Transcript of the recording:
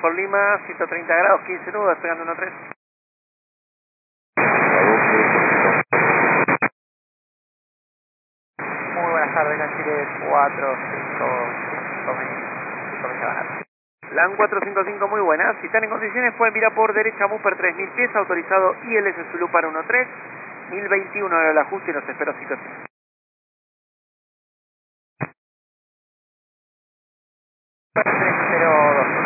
por Lima, 130 grados, 15 nudos, despegando 13. Muy buenas tardes, la Chile 455, comienza a bajar. LAN 455, muy buenas. Si están en condiciones pueden mirar por derecha Mupper 3000 pies, autorizado ILS Zulu para 13, 1021 era el ajuste y los espero situación. Cero 2.